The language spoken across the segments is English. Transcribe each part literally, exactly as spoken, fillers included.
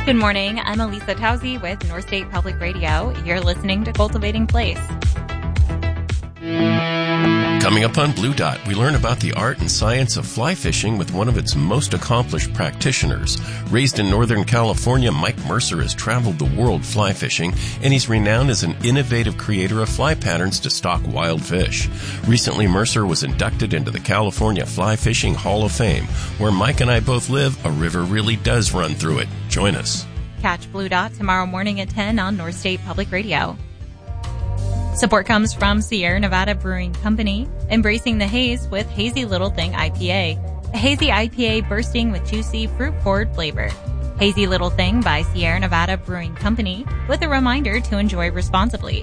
Good morning. I'm Elisa Tausi with North State Public Radio. You're listening to Cultivating Place. Coming up on Blue Dot, we learn about the art and science of fly fishing with one of its most accomplished practitioners. Raised in Northern California, Mike Mercer has traveled the world fly fishing, and he's renowned as an innovative creator of fly patterns to stock wild fish. Recently, Mercer was inducted into the California Fly Fishing Hall of Fame. Where Mike and I both live, a river really does run through it. Join us. Catch Blue Dot tomorrow morning at ten on North State Public Radio. Support comes from Sierra Nevada Brewing Company, embracing the haze with Hazy Little Thing I P A. A hazy I P A bursting with juicy fruit-forward flavor. Hazy Little Thing by Sierra Nevada Brewing Company, with a reminder to enjoy responsibly.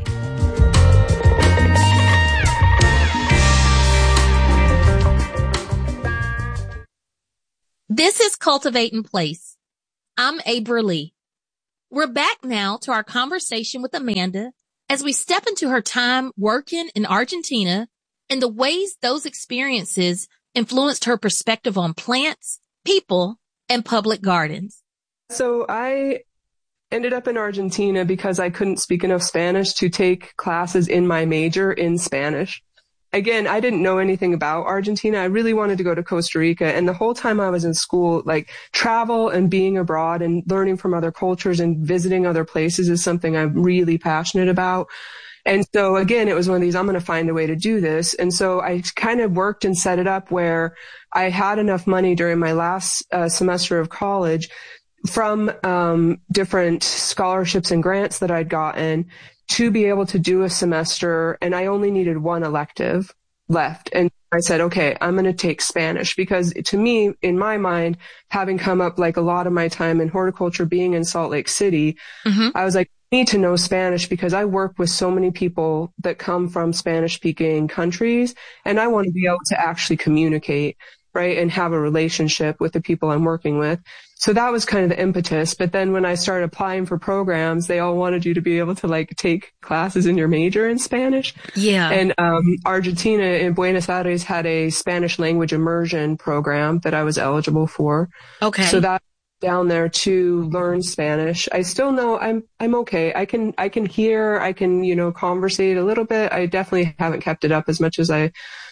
This is Cultivating Place. I'm Abra Lee. We're back now to our conversation with Amanda as we step into her time working in Argentina and the ways those experiences influenced her perspective on plants, people, and public gardens. So I ended up in Argentina because I couldn't speak enough Spanish to take classes in my major in Spanish. Again, I didn't know anything about Argentina. I really wanted to go to Costa Rica. And the whole time I was in school, like travel and being abroad and learning from other cultures and visiting other places is something I'm really passionate about. And so again, it was one of these, I'm going to find a way to do this. And so I kind of worked and set it up where I had enough money during my last uh, semester of college from um, different scholarships and grants that I'd gotten to be able to do a semester, and I only needed one elective left. And I said, okay, I'm going to take Spanish because to me, in my mind, having come up like a lot of my time in horticulture, being in Salt Lake City, mm-hmm. I was like, I need to know Spanish because I work with so many people that come from Spanish speaking countries, and I want to be able to actually communicate, right, and have a relationship with the people I'm working with. So that was kind of the impetus. But then when I started applying for programs, they all wanted you to be able to like take classes in your major in Spanish. Yeah. And um Argentina in Buenos Aires had a Spanish language immersion program that I was eligible for. Okay. So that down there to learn Spanish. I still know I'm I'm okay. I can I can hear, I can, you know, conversate a little bit. I definitely haven't kept it up as much as I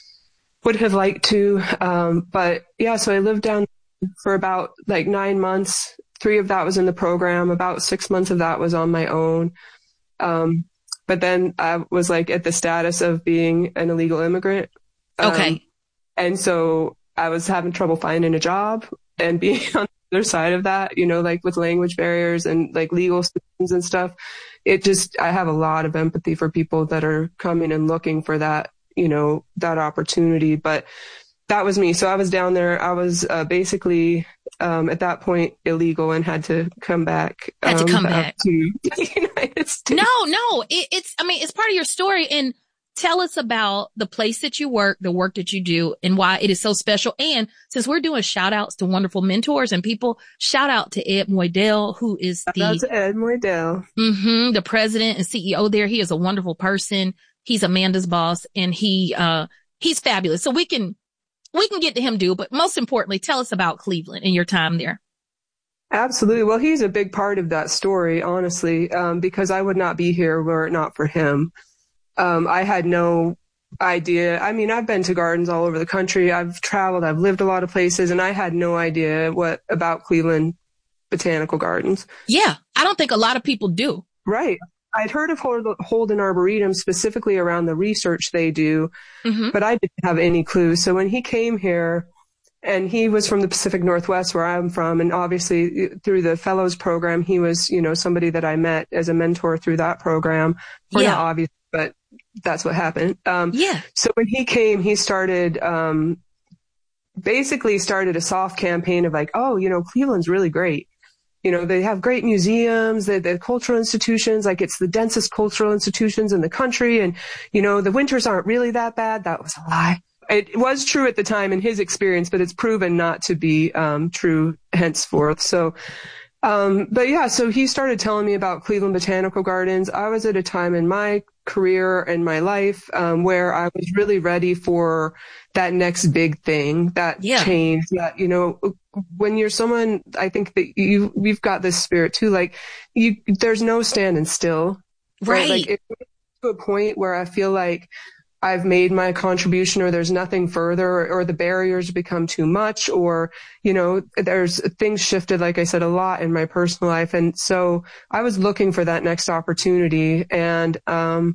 would have liked to. Um but yeah, so I lived down for about like nine months. Three of that was in the program. About six months of that was on my own. Um, but then I was like at the status of being an illegal immigrant. Um, okay. And so I was having trouble finding a job and being on the other side of that, you know, like with language barriers and like legal systems and stuff. It just, I have a lot of empathy for people that are coming and looking for that, you know, that opportunity. But that was me. So I was down there. I was uh, basically um, at that point illegal and had to come back. Had to um, come back to the United States. No, no, it, it's. I mean, it's part of your story. And tell us about the place that you work, the work that you do, and why it is so special. And since we're doing shout outs to wonderful mentors and people, shout out to Ed Moydell, who is the Shout out to Ed Moydell, mm-hmm, the president and C E O there. He is a wonderful person. He's Amanda's boss, and he uh he's fabulous. So we can. We can get to him, too, but most importantly, tell us about Cleveland and your time there. Absolutely. Well, he's a big part of that story, honestly, um, because I would not be here were it not for him. Um, I had no idea. I mean, I've been to gardens all over the country. I've traveled. I've lived a lot of places, and I had no idea what about Cleveland Botanical Gardens. Yeah, I don't think a lot of people do. Right. I'd heard of Holden Arboretum specifically around the research they do, mm-hmm. but I didn't have any clue. So when he came here, and he was from the Pacific Northwest where I'm from, and obviously through the fellows program, he was, you know, somebody that I met as a mentor through that program. Well, yeah. Not obvious, but that's what happened. Um, yeah. So when he came, he started, um, basically started a soft campaign of like, oh, you know, Cleveland's really great. You know, they have great museums, the, the cultural institutions, like it's the densest cultural institutions in the country. And, you know, the winters aren't really that bad. That was a lie. It was true at the time in his experience, but it's proven not to be um, true henceforth. So, um, but yeah, so he started telling me about Cleveland Botanical Gardens. I was at a time in my career and my life, um, where I was really ready for that next big thing, that yeah. change, that, you know, when you're someone, I think that you, we've got this spirit too, like you, there's no standing still. Right. right? Like it's to a point where I feel like I've made my contribution, or there's nothing further, or, or the barriers become too much, or, you know, there's things shifted, like I said, a lot in my personal life. And so I was looking for that next opportunity, and, um,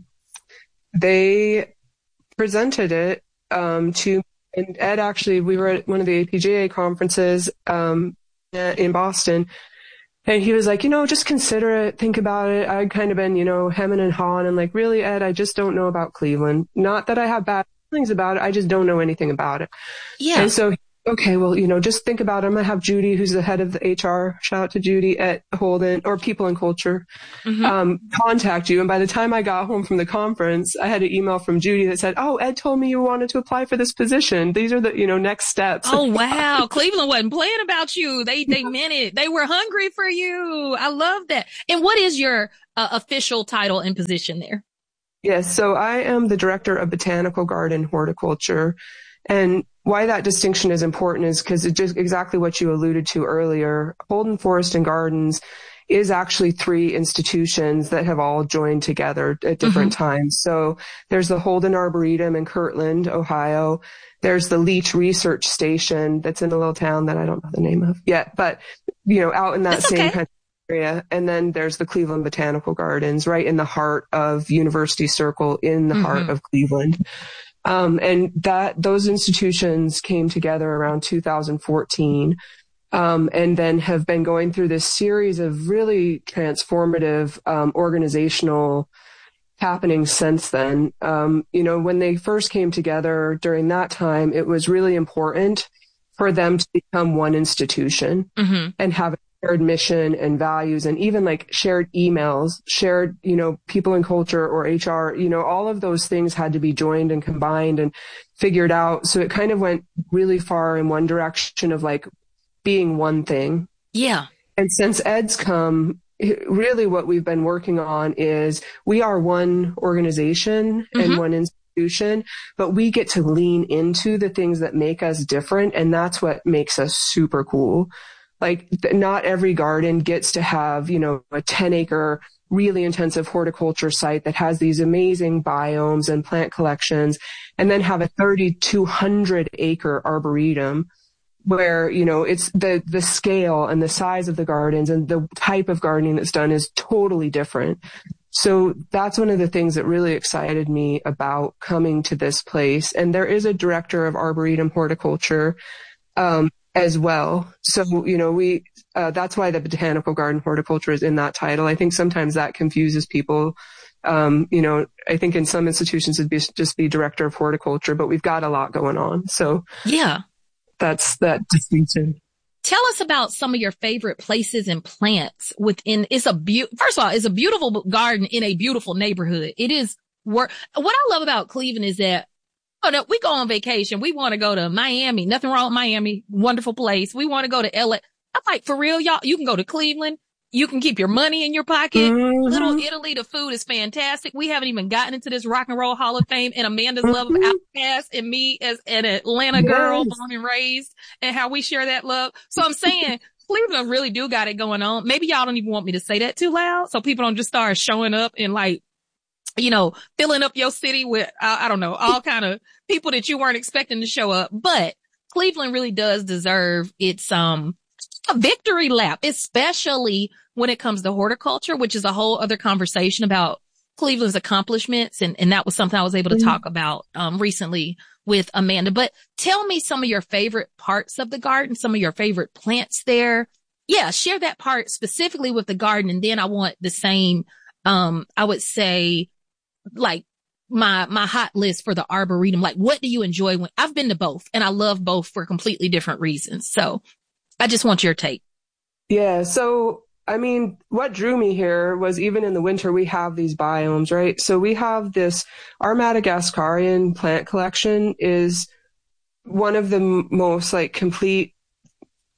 they presented it, um, to, and Ed, actually, we were at one of the A P J A conferences, um, in Boston. And he was like, you know, just consider it, think about it. I'd kind of been, you know, hemming and hawing and like, really, Ed, I just don't know about Cleveland. Not that I have bad feelings about it. I just don't know anything about it. Yeah. And so, okay, well, you know, just think about it. I'm going to have Judy, who's the head of the H R, shout out to Judy at Holden, or People and Culture, mm-hmm. um, contact you. And by the time I got home from the conference, I had an email from Judy that said, oh, Ed told me you wanted to apply for this position. These are the, you know, next steps. Oh, wow. Cleveland wasn't playing about you. They, they meant it. They were hungry for you. I love that. And what is your uh, official title and position there? Yes. So I am the director of Botanical Garden Horticulture. And why that distinction is important is because it's just exactly what you alluded to earlier. Holden Forest and Gardens is actually three institutions that have all joined together at different mm-hmm. times. So there's the Holden Arboretum in Kirtland, Ohio. There's the Leach Research Station that's in a little town that I don't know the name of yet, but, you know, out in that that's same okay. kind of area. And then there's the Cleveland Botanical Gardens, right in the heart of University Circle, in the mm-hmm. heart of Cleveland. Um, and that, those institutions came together around two thousand fourteen, um, and then have been going through this series of really transformative, um, organizational happenings since then. Um, you know, when they first came together during that time, it was really important for them to become one institution mm-hmm. and have a shared mission and values, and even like shared emails, shared, you know, people and culture or H R, you know, all of those things had to be joined and combined and figured out. So it kind of went really far in one direction of like being one thing. Yeah. And since Ed's come, really what we've been working on is we are one organization mm-hmm. and one institution, but we get to lean into the things that make us different. And that's what makes us super cool. Like, not every garden gets to have, you know, a ten acre, really intensive horticulture site that has these amazing biomes and plant collections, and then have a thirty-two hundred acre arboretum where, you know, it's the, the scale and the size of the gardens and the type of gardening that's done is totally different. So that's one of the things that really excited me about coming to this place. And there is a director of Arboretum Horticulture, um, as well. So, you know, we, uh, that's why the Botanical Garden Horticulture is in that title. I think sometimes that confuses people. Um, you know, I think in some institutions it'd be just be director of horticulture, but we've got a lot going on. So yeah, that's that distinction. Tell us about some of your favorite places and plants within, it's a be- first of all, it's a beautiful garden in a beautiful neighborhood. It is work. What I love about Cleveland is that, oh no, we go on vacation. We want to go to Miami. Nothing wrong with Miami. Wonderful place. We want to go to L A. I'm like, for real, y'all, you can go to Cleveland. You can keep your money in your pocket. Mm-hmm. Little Italy, the food is fantastic. We haven't even gotten into this Rock and Roll Hall of Fame and Amanda's mm-hmm. love of Outkast and me as an Atlanta yes. girl born and raised, and how we share that love. So I'm saying Cleveland really do got it going on. Maybe y'all don't even want me to say that too loud so people don't just start showing up and like, you know, filling up your city with, I, I don't know, all kind of people that you weren't expecting to show up. But Cleveland really does deserve its, um, a victory lap, especially when it comes to horticulture, which is a whole other conversation about Cleveland's accomplishments. And, and that was something I was able to mm-hmm. talk about, um, recently with Amanda. But tell me some of your favorite parts of the garden, some of your favorite plants there. Yeah. Share that part specifically with the garden. And then I want the same, um, I would say, like my, my hot list for the Arboretum. Like, what do you enjoy when I've been to both and I love both for completely different reasons. So I just want your take. Yeah. So, I mean, what drew me here was even in the winter, we have these biomes, right? So we have this, our Madagascarian plant collection is one of the m- most like complete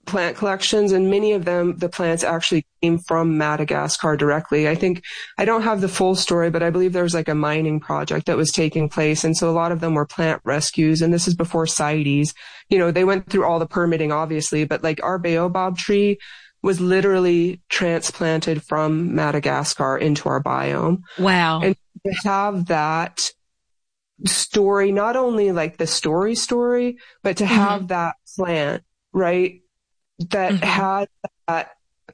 plant collections, and many of them, the plants actually came from Madagascar directly. I think, I don't have the full story, but I believe there was like a mining project that was taking place. And so a lot of them were plant rescues. And this is before CITES. You know, they went through all the permitting, obviously, but like our baobab tree was literally transplanted from Madagascar into our biome. Wow. And to have that story, not only like the story story, but to have mm-hmm. that plant, right, that mm-hmm. had that,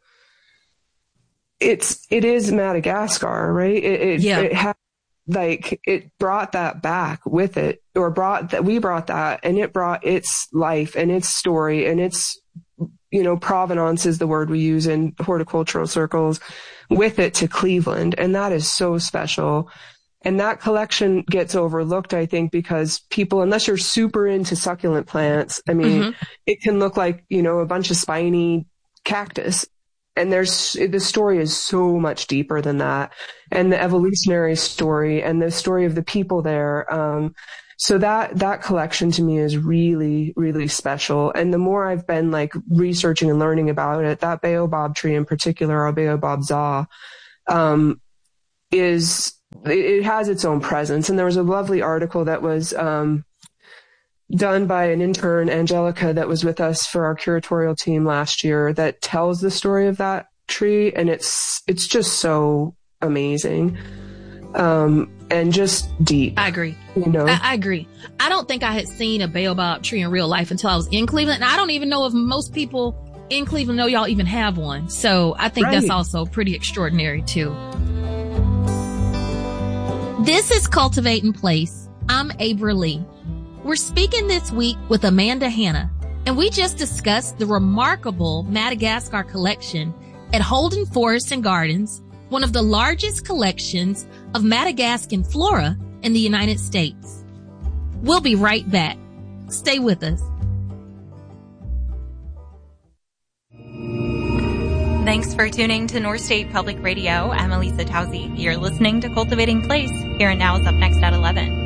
it's, it is Madagascar, right? It, it, yeah. it had, like, it brought that back with it, or brought that, we brought that, and it brought its life and its story and its, you know, provenance is the word we use in horticultural circles, with it to Cleveland. And that is so special. And that collection gets overlooked, I think, because people, unless you're super into succulent plants, I mean, mm-hmm. it can look like, you know, a bunch of spiny cactus. And there's, the story is so much deeper than that. And the evolutionary story and the story of the people there. Um, so that, that collection to me is really, really special. And the more I've been like researching and learning about it, that baobab tree in particular, our baobab za, um, is, it has its own presence. And there was a lovely article that was um, done by an intern, Angelica, that was with us for our curatorial team last year, that tells the story of that tree. And it's it's just so amazing um, and just deep. I agree. You know, I, I agree. I don't think I had seen a baobab tree in real life until I was in Cleveland. And I don't even know if most people in Cleveland know y'all even have one. So I think right. that's also pretty extraordinary, too. This is Cultivate in Place. I'm Abra Lee. We're speaking this week with Amanda Hanna, and we just discussed the remarkable Madagascar collection at Holden Forest and Gardens, one of the largest collections of Madagascan flora in the United States. We'll be right back. Stay with us. Thanks for tuning to North State Public Radio. I'm Elisa Tausi. You're listening to Cultivating Place. Here and Now is up next at eleven.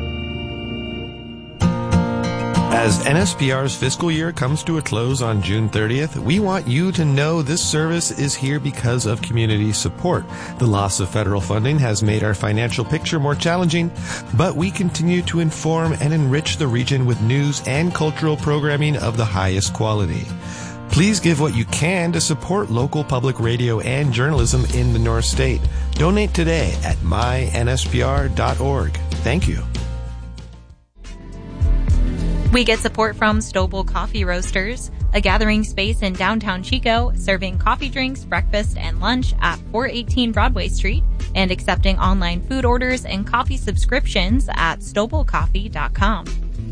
As N S P R's fiscal year comes to a close on June thirtieth, we want you to know this service is here because of community support. The loss of federal funding has made our financial picture more challenging, but we continue to inform and enrich the region with news and cultural programming of the highest quality. Please give what you can to support local public radio and journalism in the North State. Donate today at my N S P R dot org. Thank you. We get support from Stobel Coffee Roasters, a gathering space in downtown Chico, serving coffee drinks, breakfast, and lunch at four eighteen Broadway Street, and accepting online food orders and coffee subscriptions at stobel coffee dot com.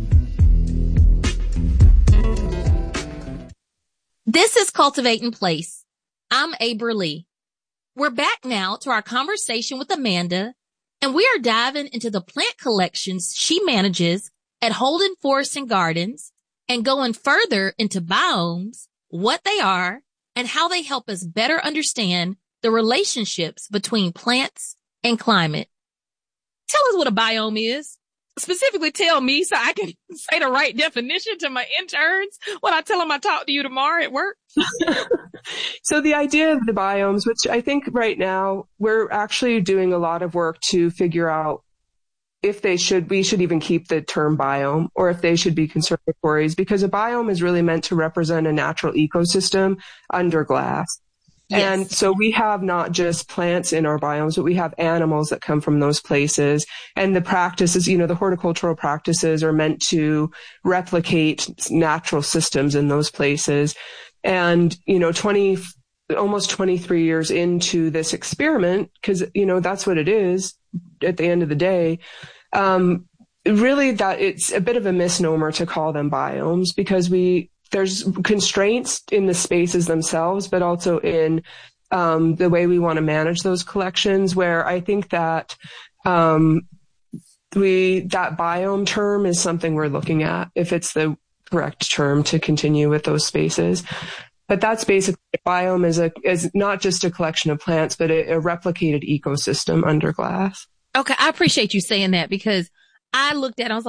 This is Cultivate in Place. I'm Abra Lee. We're back now to our conversation with Amanda, and we are diving into the plant collections she manages at Holden Forest and Gardens, and going further into biomes, what they are, and how they help us better understand the relationships between plants and climate. Tell us what a biome is. Specifically tell me so I can say the right definition to my interns when I tell them I talk to you tomorrow at work. So the idea of the biomes, which I think right now we're actually doing a lot of work to figure out if they should, we should even keep the term biome, or if they should be conservatories, because a biome is really meant to represent a natural ecosystem under glass. Yes. And so we have not just plants in our biomes, but we have animals that come from those places. And the practices, you know, the horticultural practices are meant to replicate natural systems in those places. And, you know, twenty, almost twenty-three years into this experiment, because, you know, that's what it is at the end of the day. Um, really that it's a bit of a misnomer to call them biomes, because we, there's constraints in the spaces themselves, but also in um, the way we want to manage those collections, where I think that um, we that biome term is something we're looking at, if it's the correct term to continue with those spaces. But that's basically, a biome is a is not just a collection of plants, but a, a replicated ecosystem under glass. Okay, I appreciate you saying that, because I looked at it, I was like,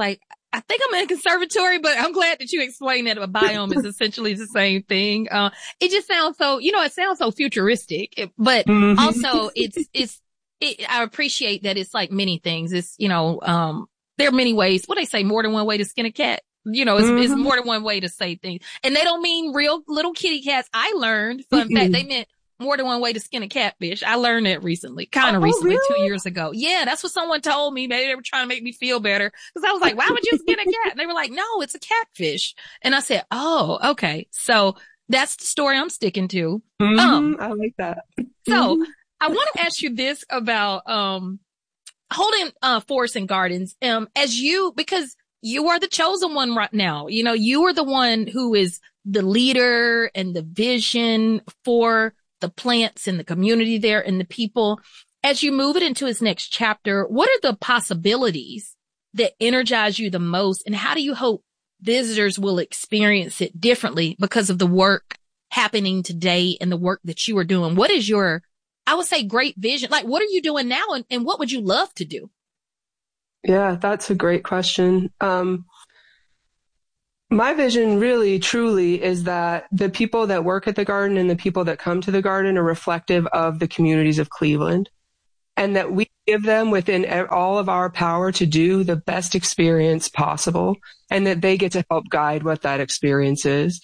I think I'm in a conservatory, but I'm glad that you explained that a biome is essentially the same thing. Uh, it just sounds so, you know, it sounds so futuristic, it, but mm-hmm. also it's, it's, it, I appreciate that it's like many things. It's, you know, um, there are many ways. What they say, more than one way to skin a cat. You know, it's, mm-hmm. it's more than one way to say things. And they don't mean real little kitty cats. I learned, fun mm-hmm. fact, they meant more than one way to skin a catfish. I learned that recently, kind of oh, recently, really? two years ago. Yeah, that's what someone told me. Maybe they were trying to make me feel better. Cause I was like, why would you skin a cat? And they were like, no, it's a catfish. And I said, oh, okay. So that's the story I'm sticking to. Mm-hmm. Um, I like that. So mm-hmm. I want to ask you this about, um, holding, uh, forests and gardens. Um, as you, because you are the chosen one right now. You know, you are the one who is the leader and the vision for the plants and the community there and the people. As you move it into its next chapter, what are the possibilities that energize you the most? And how do you hope visitors will experience it differently because of the work happening today and the work that you are doing? What is your, I would say, great vision? Like, what are you doing now? And, and what would you love to do? Yeah, that's a great question. Um, My vision really, truly is that the people that work at the garden and the people that come to the garden are reflective of the communities of Cleveland, and that we give them within all of our power to do the best experience possible, and that they get to help guide what that experience is.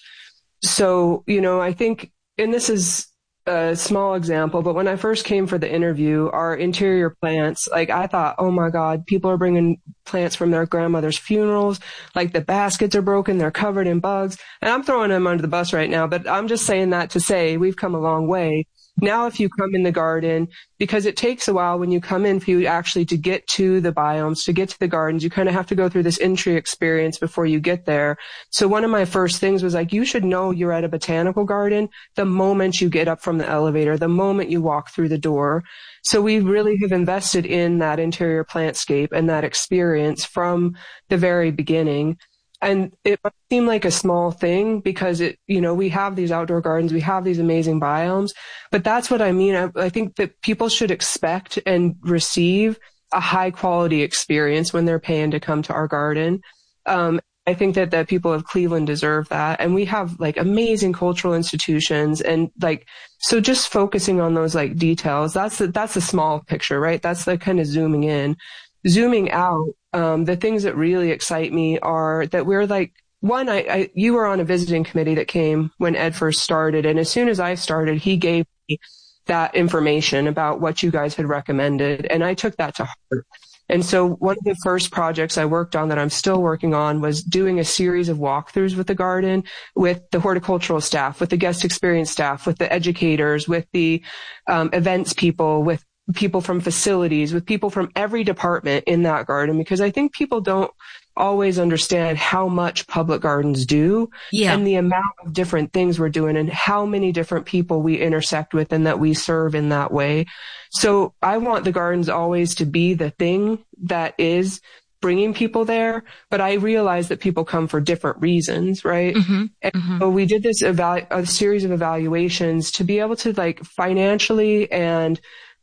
So, you know, I think, and this is a small example, but when I first came for the interview, our interior plants, like I thought, oh my God, people are bringing plants from their grandmother's funerals. Like the baskets are broken. They're covered in bugs. And I'm throwing them under the bus right now, but I'm just saying that to say we've come a long way. Now, if you come in the garden, because it takes a while when you come in for you actually to get to the biomes, to get to the gardens, you kind of have to go through this entry experience before you get there. So one of my first things was like, you should know you're at a botanical garden the moment you get up from the elevator, the moment you walk through the door. So we really have invested in that interior plantscape and that experience from the very beginning. And it might seem like a small thing because it, you know, we have these outdoor gardens, we have these amazing biomes, but that's what I mean. I, I think that people should expect and receive a high quality experience when they're paying to come to our garden. Um, I think that, that people of Cleveland deserve that. And we have like amazing cultural institutions and like, so just focusing on those like details, that's the, that's the small picture, right? That's the kind of zooming in. Zooming out, um, the things that really excite me are that we're like, one, I, I, you were on a visiting committee that came when Ed first started. And as soon as I started, he gave me that information about what you guys had recommended. And I took that to heart. And so one of the first projects I worked on that I'm still working on was doing a series of walkthroughs with the garden, with the horticultural staff, with the guest experience staff, with the educators, with the um, events people, with people from facilities, with people from every department in that garden, because I think people don't always understand how much public gardens do yeah. and the amount of different things we're doing and how many different people we intersect with and that we serve in that way. So I want the gardens always to be the thing that is bringing people there, but I realize that people come for different reasons, right? Mm-hmm, and mm-hmm. so we did this evalu- a series of evaluations to be able to like financially and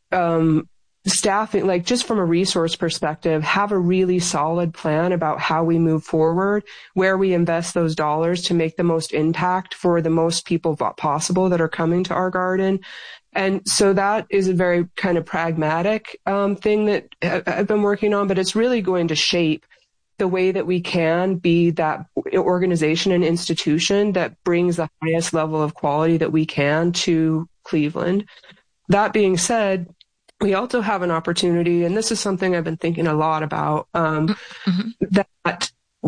um staffing, like just from a resource perspective, have a really solid plan about how we move forward, where we invest those dollars to make the most impact for the most people possible that are coming to our garden. And so that is a very kind of pragmatic um, thing that I've been working on, but it's really going to shape the way that we can be that organization and institution that brings the highest level of quality that we can to Cleveland. That being said, we also have an opportunity, and this is something I've been thinking a lot about, um, mm-hmm. that,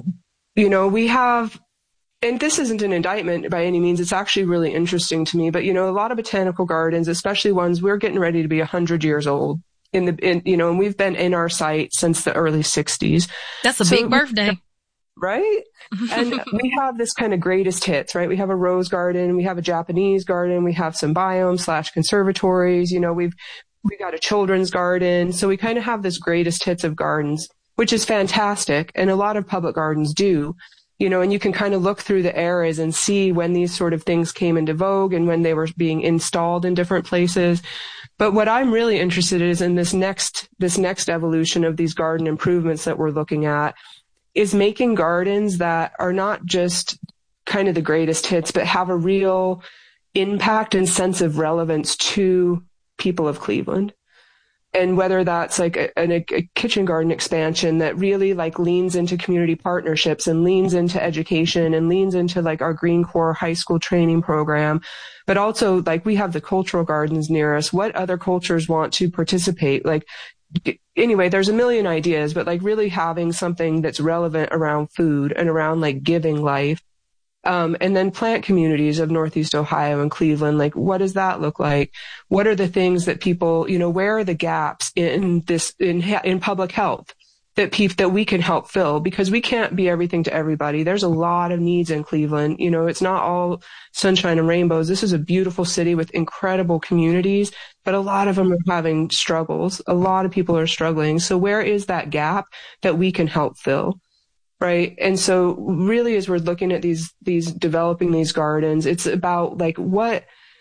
you know, we have, and this isn't an indictment by any means, it's actually really interesting to me, but, you know, a lot of botanical gardens, especially ones, we're getting ready to be one hundred years old in the, in, you know, and we've been in our site since the early sixties. That's a so, big birthday. Right? And we have this kind of greatest hits, right? We have a rose garden, we have a Japanese garden, we have some biomes slash conservatories, you know, we've, we got a children's garden. So we kind of have this greatest hits of gardens, which is fantastic. And a lot of public gardens do, you know, and you can kind of look through the eras and see when these sort of things came into vogue and when they were being installed in different places. But what I'm really interested in is in this next, this next evolution of these garden improvements that we're looking at is making gardens that are not just kind of the greatest hits, but have a real impact and sense of relevance to people of Cleveland. And whether that's like a, a, a kitchen garden expansion that really like leans into community partnerships and leans into education and leans into like our Green Corps high school training program, but also like we have the cultural gardens near us. What other cultures want to participate? Like, anyway, there's a million ideas, but like really having something that's relevant around food and around like giving life. Um, and then plant communities of Northeast Ohio and Cleveland, like what does that look like? What are the things that people, you know, where are the gaps in this, in, in public health that people, that we can help fill? Because we can't be everything to everybody. There's a lot of needs in Cleveland. You know, it's not all sunshine and rainbows. This is a beautiful city with incredible communities, but a lot of them are having struggles. A lot of people are struggling. So where is that gap that we can help fill? Right. And so really, as we're looking at these, these developing these gardens, it's about like what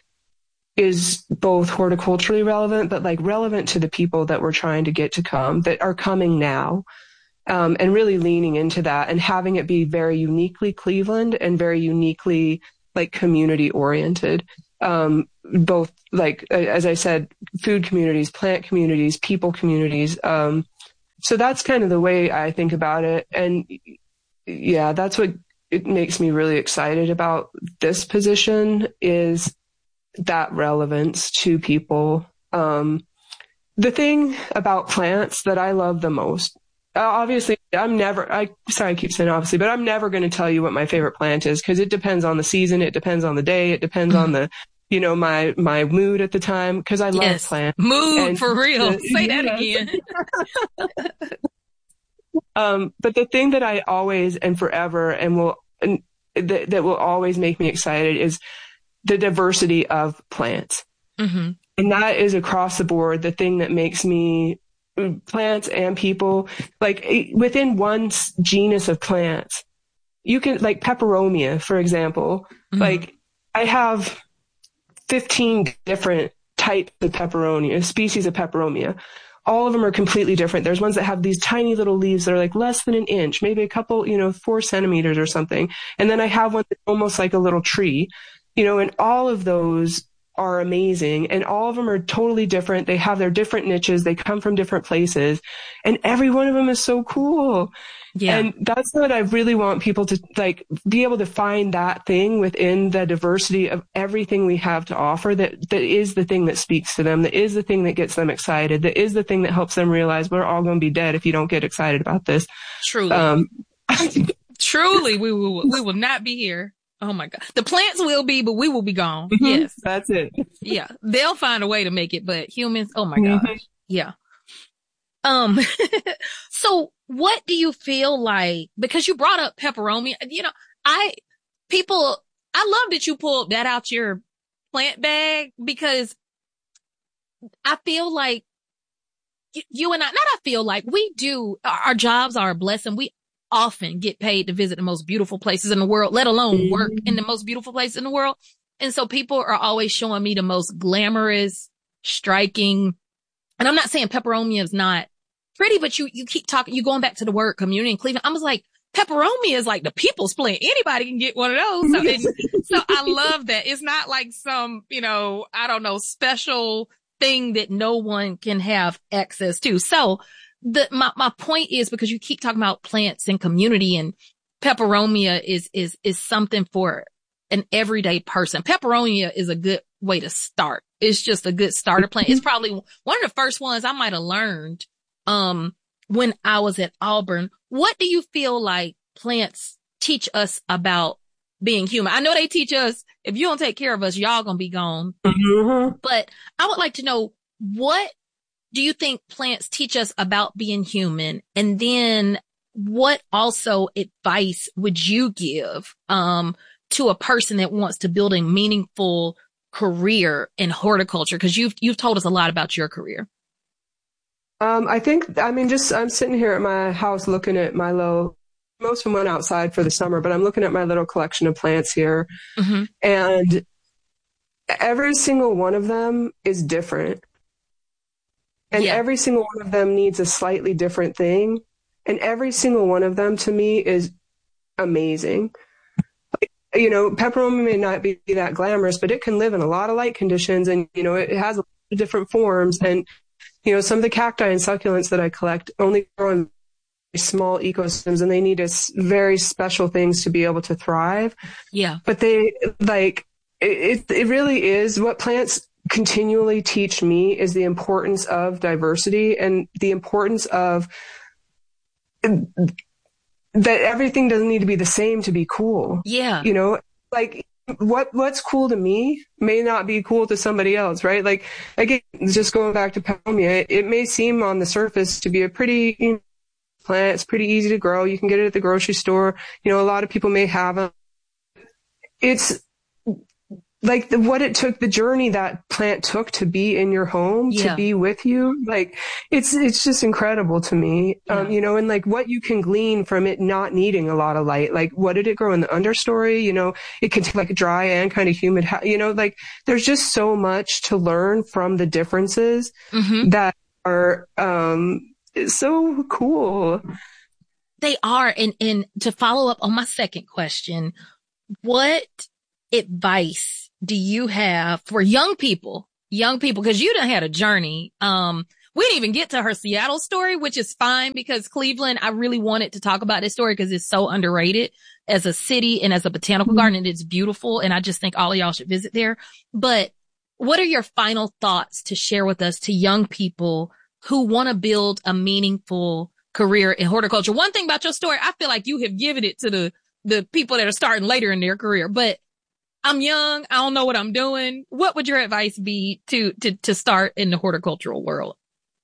is both horticulturally relevant, but like relevant to the people that we're trying to get to come, that are coming now, um, and really leaning into that and having it be very uniquely Cleveland and very uniquely like community oriented. Um, both like, as I said, food communities, plant communities, people communities, um, so that's kind of the way I think about it. And yeah, that's what it makes me really excited about this position, is that relevance to people. Um, the thing about plants that I love the most, uh, obviously I'm never, I, sorry, I keep saying obviously, but I'm never going to tell you what my favorite plant is, because it depends on the season. It depends on the day. It depends on the, you know, my, my mood at the time, because I love yes. plants. Mood, and for real. the, Say yes. that again. um, but the thing that I always and forever and will, and that, that will always make me excited is the diversity of plants. Mm-hmm. And that is across the board the thing that makes me, plants and people, like within one genus of plants, you can, like peperomia, for example, mm-hmm. like I have fifteen different types of peperomia, species of peperomia. All of them are completely different. There's ones that have these tiny little leaves that are like less than an inch, maybe a couple, you know, four centimeters or something. And then I have one that's almost like a little tree, you know, and all of those are amazing. And all of them are totally different. They have their different niches. They come from different places. And every one of them is so cool. Yeah. And that's what I really want people to like be able to find, that thing within the diversity of everything we have to offer that, that is the thing that speaks to them, that is the thing that gets them excited, that is the thing that helps them realize we're all going to be dead if you don't get excited about this. Truly. Um, Truly, we will, we will not be here. Oh my God. The plants will be, but we will be gone. Mm-hmm. Yes. That's it. Yeah. They'll find a way to make it, but humans, oh my mm-hmm. gosh. Yeah. Um, so what do you feel like, because you brought up peperomia, you know, I, people, I love that you pulled that out your plant bag, because I feel like you, you and I, not I feel like we do, our, our jobs are a blessing. We often get paid to visit the most beautiful places in the world, let alone work in the most beautiful place in the world. And so people are always showing me the most glamorous, striking, and I'm not saying peperomia is not pretty, but you, you keep talking, you going back to the word community in Cleveland. I was like, peperomia is like the people's plant. Anybody can get one of those. So, and, so I love that. It's not like some, you know, I don't know, special thing that no one can have access to. So the, my, my point is, because you keep talking about plants and community, and peperomia is, is, is something for an everyday person. Peperomia is a good way to start. It's just a good starter plant. It's probably one of the first ones I might have learned um, when I was at Auburn. What do you feel like plants teach us about being human? I know they teach us, if you don't take care of us, y'all gonna be gone. Mm-hmm. But I would like to know, what do you think plants teach us about being human? And then what also advice would you give, um, to a person that wants to build a meaningful career in horticulture? Cause you've, you've told us a lot about your career. Um, I think, I mean, just, I'm sitting here at my house looking at my little, most of them went outside for the summer, but I'm looking at my little collection of plants here. Mm-hmm. And every single one of them is different. And yeah. every single one of them needs a slightly different thing. And every single one of them to me is amazing. Like, you know, peperomia may not be that glamorous, but it can live in a lot of light conditions, and, you know, it has a lot of different forms. And, you know, some of the cacti and succulents that I collect only grow in small ecosystems, and they need a very special things to be able to thrive. Yeah. But they, like, it, it really is what plants continually teach me is the importance of diversity and the importance of that everything doesn't need to be the same to be cool. Yeah. You know, like what, what's cool to me may not be cool to somebody else, right? Like, again, just going back to peperomia, it, it may seem on the surface to be a pretty, you know, plant. It's pretty easy to grow. You can get it at the grocery store. You know, a lot of people may have them. It's like the, what it took, the journey that plant took to be in your home, yeah. to be with you. Like it's, it's just incredible to me. Yeah. Um, you know, and like what you can glean from it not needing a lot of light. Like what did it grow in the understory? You know, it can take like dry and kind of humid, you know, like there's just so much to learn from the differences mm-hmm. that are, um, so cool. They are. And, and to follow up on my second question, what advice do you have for young people, young people? Cause you done had a journey. Um, we didn't even get to her Seattle story, which is fine because Cleveland, I really wanted to talk about this story because it's so underrated as a city and as a botanical mm-hmm. garden. And it's beautiful. And I just think all of y'all should visit there. But what are your final thoughts to share with us to young people who want to build a meaningful career in horticulture? One thing about your story, I feel like you have given it to the, the people that are starting later in their career, but I'm young. I don't know what I'm doing. What would your advice be to, to, to start in the horticultural world?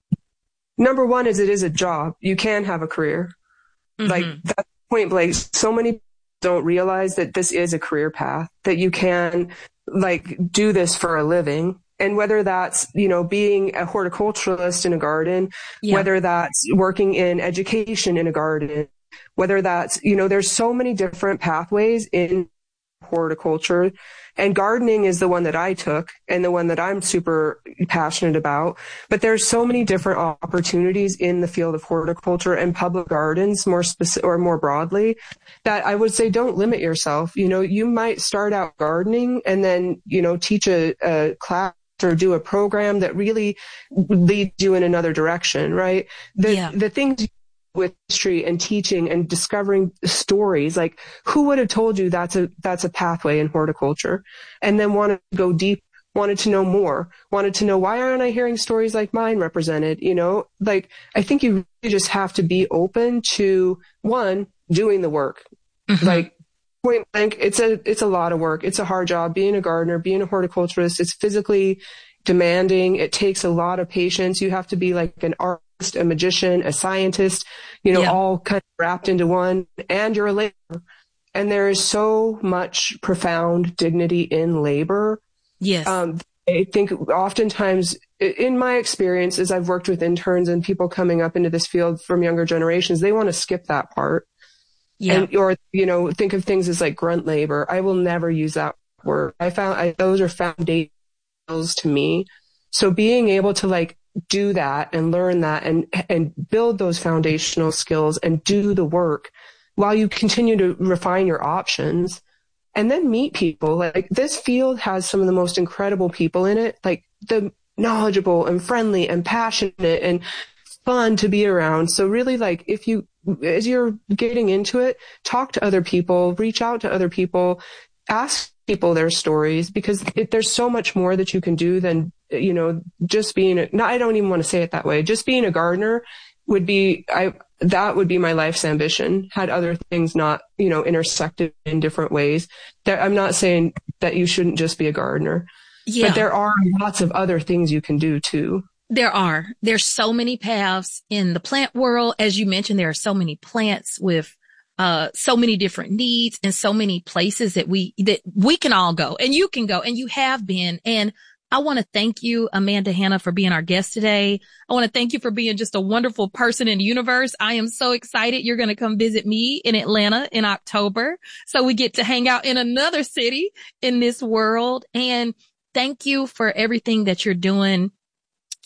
Number one is it is a job. You can have a career. Mm-hmm. Like that's point blank. So many people don't realize that this is a career path, that you can like do this for a living. And whether that's, you know, being a horticulturalist in a garden, yeah. whether that's working in education in a garden, whether that's, you know, there's so many different pathways in horticulture, and gardening is the one that I took and the one that I'm super passionate about. But there's so many different opportunities in the field of horticulture and public gardens more specific or more broadly that I would say don't limit yourself. You know, you might start out gardening and then, you know, teach a, a class or do a program that really leads you in another direction, right? The, yeah. the things with history and teaching and discovering stories, like who would have told you that's a, that's a pathway in horticulture? And then wanted to go deep, wanted to know more, wanted to know why aren't I hearing stories like mine represented? You know, like I think you really just have to be open to one, doing the work. Mm-hmm. Like point blank, it's a, it's a lot of work. It's a hard job being a gardener, being a horticulturist. It's physically demanding. It takes a lot of patience. You have to be like an artist, a magician, a scientist, you know, yeah. all kind of wrapped into one, and you're a laborer. And there is so much profound dignity in labor. Yes. Um, I think oftentimes in my experience, as I've worked with interns and people coming up into this field from younger generations, they want to skip that part. Yeah. And, or, you know, think of things as like grunt labor. I will never use that word. I found I, those are foundational skills to me. So being able to like do that and learn that and, and build those foundational skills and do the work while you continue to refine your options and then meet people. Like this field has some of the most incredible people in it, like the knowledgeable and friendly and passionate and fun to be around. So really like if you, as you're getting into it, talk to other people, reach out to other people, ask people their stories, because it, there's so much more that you can do than, you know, just being a, no, I don't even want to say it that way. Just being a gardener would be, I, that would be my life's ambition had other things not, you know, intersected in different ways. That I'm not saying that you shouldn't just be a gardener, yeah. but there are lots of other things you can do too. There are, there's so many paths in the plant world. As you mentioned, there are so many plants with Uh, so many different needs and so many places that we, that we can all go and you can go and you have been. And I want to thank you, Amanda Hanna, for being our guest today. I want to thank you for being just a wonderful person in the universe. I am so excited. You're going to come visit me in Atlanta in October. So we get to hang out in another city in this world. And thank you for everything that you're doing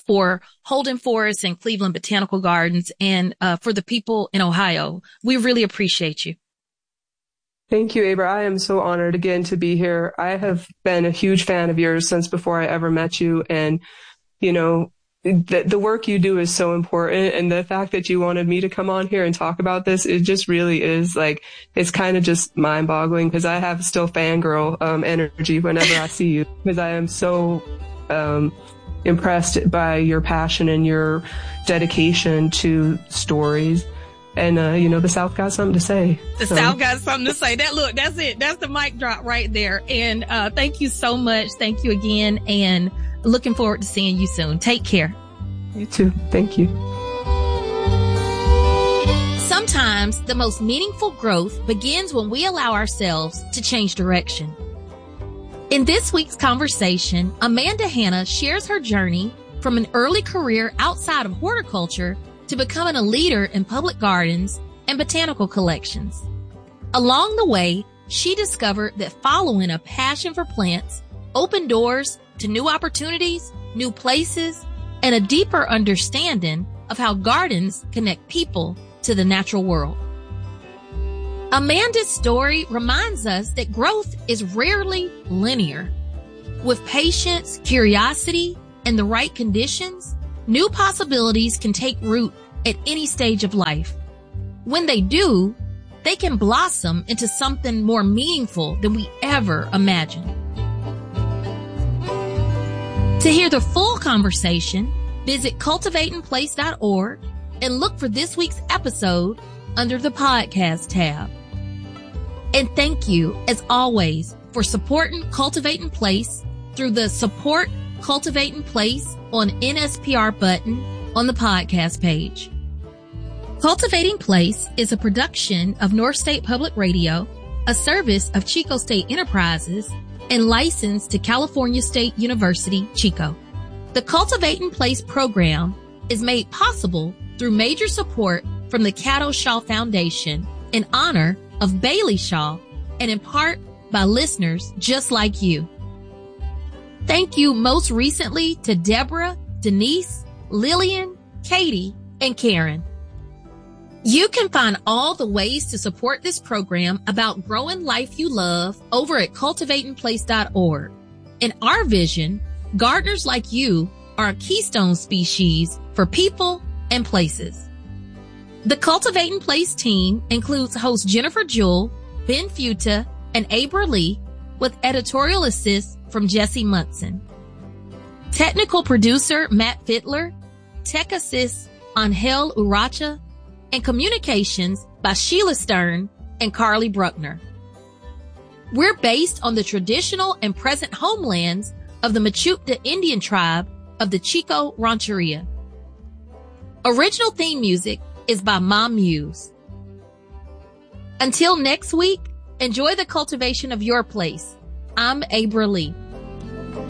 for Holden Forest and Cleveland Botanical Gardens and uh, for the people in Ohio. We really appreciate you. Thank you, Abra. I am so honored again to be here. I have been a huge fan of yours since before I ever met you. And, you know, the, the work you do is so important. And the fact that you wanted me to come on here and talk about this, it just really is like, it's kind of just mind boggling because I have still fangirl um, energy whenever I see you because I am so um, impressed by your passion and your dedication to stories. And, uh, you know, the South got something to say. The so. South got something to say. That look, that's it. That's the mic drop right there. And, uh, thank you so much. Thank you again. And looking forward to seeing you soon. Take care. You too. Thank you. Sometimes the most meaningful growth begins when we allow ourselves to change direction. In this week's conversation, Amanda Hanna shares her journey from an early career outside of horticulture to becoming a leader in public gardens and botanical collections. Along the way, she discovered that following a passion for plants opened doors to new opportunities, new places, and a deeper understanding of how gardens connect people to the natural world. Amanda's story reminds us that growth is rarely linear. With patience, curiosity, and the right conditions, new possibilities can take root at any stage of life. When they do, they can blossom into something more meaningful than we ever imagined. To hear the full conversation, visit cultivating place dot org and look for this week's episode under the podcast tab. And thank you, as always, for supporting Cultivating Place through the Support Cultivating Place on N S P R button on the podcast page. Cultivating Place is a production of North State Public Radio, a service of Chico State Enterprises, and licensed to California State University, Chico. The Cultivating Place program is made possible through major support from the Caddo Shaw Foundation in honor of Bailey Shaw and in part by listeners just like you. Thank you most recently to Deborah, Denise, Lillian, Katie, and Karen. You can find all the ways to support this program about growing life you love over at cultivating place dot org. In our vision, gardeners like you are a keystone species for people and places. The Cultivating Place team includes host Jennifer Jewell, Ben Futa, and Abra Lee, with editorial assist from Jesse Munson. Technical producer Matt Fittler, tech assist Angel Uracha, and communications by Sheila Stern and Carly Bruckner. We're based on the traditional and present homelands of the Mechoopda Indian tribe of the Chico Rancheria. Original theme music is by Mom Muse. Until next week, enjoy the cultivation of your place. I'm Abra Lee.